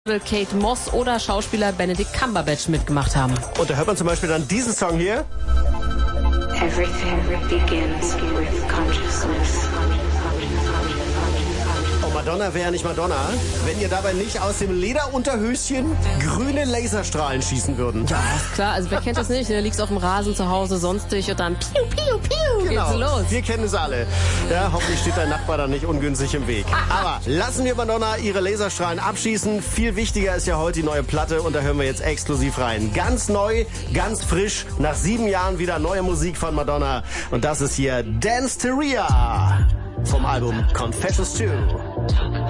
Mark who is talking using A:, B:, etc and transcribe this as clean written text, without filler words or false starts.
A: Kate Moss oder Schauspieler Benedict Cumberbatch mitgemacht haben.
B: Und da hört man zum Beispiel dann diesen Song hier.
C: Everything begins with consciousness.
B: Oh, Madonna wäre ja nicht Madonna, wenn ihr dabei nicht aus dem Lederunterhöschen grüne Laserstrahlen schießen würden.
A: Ja, ist klar. Also wer kennt das nicht? Du liegst auf dem Rasen zu Hause sonstig und dann piu, piu, piu, geht's los.
B: Wir kennen es alle. Ja, hoffentlich steht dein Nachbar da nicht ungünstig im Weg. Aber lassen wir Madonna ihre Laserstrahlen abschießen. Viel wichtiger ist ja heute die neue Platte und da hören wir jetzt exklusiv rein. Ganz neu, ganz frisch, nach 7 Jahren wieder neue Musik von Madonna. Und das ist hier Dance Teria vom Album Confessions 2.